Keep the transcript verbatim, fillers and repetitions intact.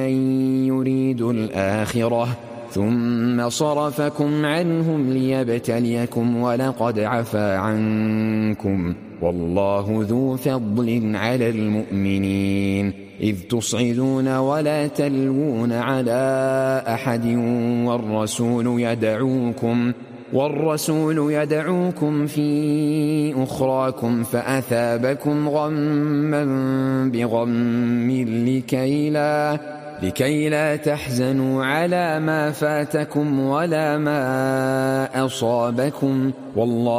يريد الآخرة ثم صرفكم عنهم ليبتليكم ولقد عفا عنكم والله ذو فضل على المؤمنين إذ تصعدون ولا تلوون على أحد والرسول يدعوكم والرسول يدعوكم في أخراكم فأثابكم غما بغم لكي لا لكي لا تحزنوا على ما فاتكم ولا ما أصابكم والله